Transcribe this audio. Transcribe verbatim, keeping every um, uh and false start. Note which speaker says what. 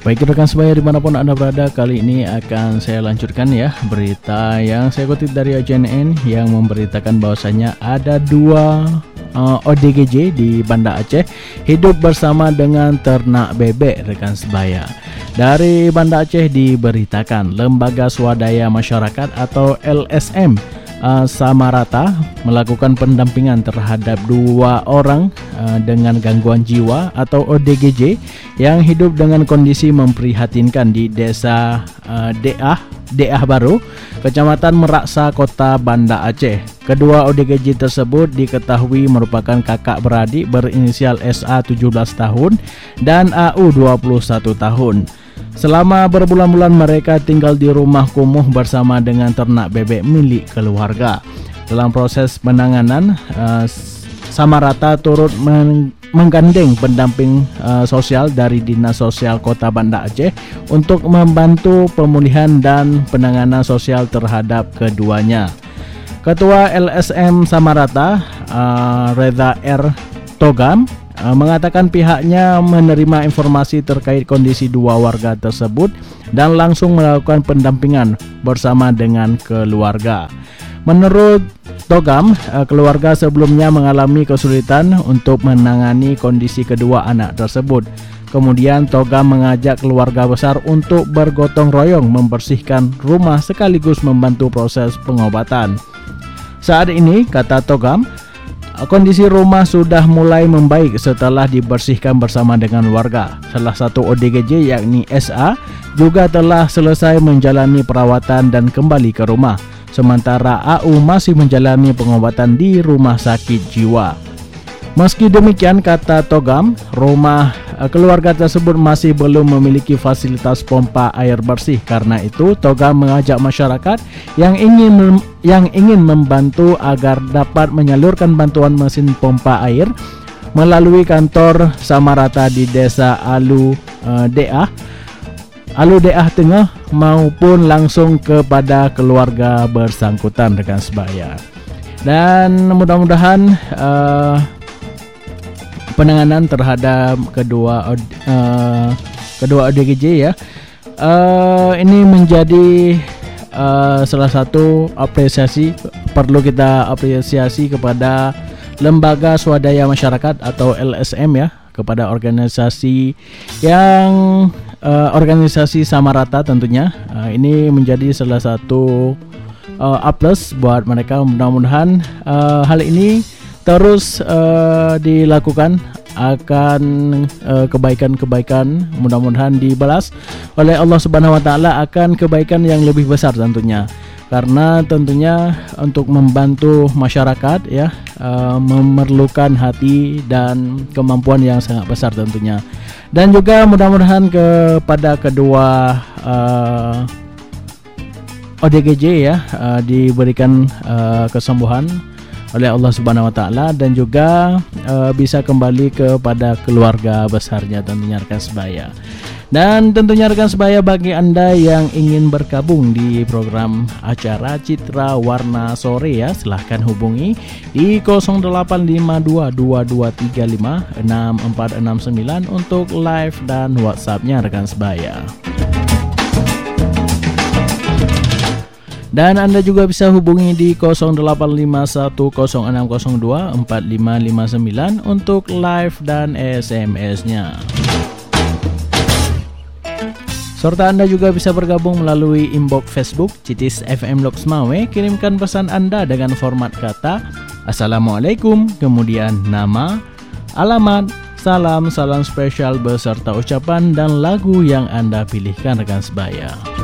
Speaker 1: Baik rekan sebaya dimanapun Anda berada, kali ini akan saya lanjutkan ya berita yang saya kutip dari A J N N yang memberitakan bahwasanya ada dua uh, O D G J di Banda Aceh hidup bersama dengan ternak bebek rekan sebaya. Dari Banda Aceh diberitakan Lembaga Swadaya Masyarakat atau L S M Uh, Samarata melakukan pendampingan terhadap dua orang uh, dengan gangguan jiwa atau O D G J yang hidup dengan kondisi memprihatinkan di desa uh, Deah Deah Baru, Kecamatan Meraksa, Kota Banda Aceh. Kedua O D G J tersebut diketahui merupakan kakak beradik berinisial S A tujuh belas tahun dan A U dua puluh satu tahun. Selama berbulan-bulan mereka tinggal di rumah kumuh bersama dengan ternak bebek milik keluarga. Dalam proses penanganan, uh, Samarata turut men- menggandeng pendamping uh, sosial dari Dinas Sosial Kota Banda Aceh untuk membantu pemulihan dan penanganan sosial terhadap keduanya. Ketua L S M Samarata, uh, Reza R. Togam, mengatakan pihaknya menerima informasi terkait kondisi dua warga tersebut dan langsung melakukan pendampingan bersama dengan keluarga. Menurut Togam, keluarga sebelumnya mengalami kesulitan untuk menangani kondisi kedua anak tersebut. Kemudian Togam mengajak keluarga besar untuk bergotong royong membersihkan rumah sekaligus membantu proses pengobatan. Saat ini, kata Togam, kondisi rumah sudah mulai membaik setelah dibersihkan bersama dengan warga. Salah satu O D G J yakni S A juga telah selesai menjalani perawatan dan kembali ke rumah. Sementara A U masih menjalani pengobatan di rumah sakit jiwa. Meski demikian, kata Togam, rumah keluarga tersebut masih belum memiliki fasilitas pompa air bersih. Karena itu, Togam mengajak masyarakat yang ingin yang ingin membantu agar dapat menyalurkan bantuan mesin pompa air melalui kantor Samarata di Desa Alu uh, Deah, Alu Deah Tengah maupun langsung kepada keluarga bersangkutan rekan sebaya. Dan mudah-mudahan uh, penanganan terhadap kedua uh, kedua O D G J ya uh, ini menjadi uh, salah satu apresiasi, perlu kita apresiasi kepada Lembaga Swadaya Masyarakat atau L S M ya, kepada organisasi yang uh, organisasi Samarata tentunya. Uh, ini menjadi salah satu uh, A plus buat mereka. Mudah-mudahan uh, hal ini terus uh, dilakukan, akan uh, kebaikan-kebaikan mudah-mudahan dibalas oleh Allah Subhanahu wa taala akan kebaikan yang lebih besar tentunya. Karena tentunya untuk membantu masyarakat ya uh, memerlukan hati dan kemampuan yang sangat besar tentunya. Dan juga mudah-mudahan kepada kedua uh, O D G J ya uh, diberikan uh, kesembuhan oleh Allah Subhanahu wa taala dan juga uh, bisa kembali kepada keluarga besarnya tentunya rekan sebaya. Dan tentunya rekan sebaya, bagi Anda yang ingin bergabung di program acara Citra Warna Sore ya, silahkan hubungi di nol delapan lima dua dua dua tiga lima enam empat enam sembilan untuk live dan WhatsApp-nya rekan sebaya. Dan Anda juga bisa hubungi di nol delapan lima satu nol enam nol dua empat lima lima sembilan untuk live dan S M S-nya. Serta Anda juga bisa bergabung melalui inbox Facebook Citis F M Lok Semawe. Kirimkan pesan Anda dengan format kata Assalamualaikum, kemudian nama, alamat, salam, salam spesial beserta ucapan dan lagu yang Anda pilihkan rekan sebaya.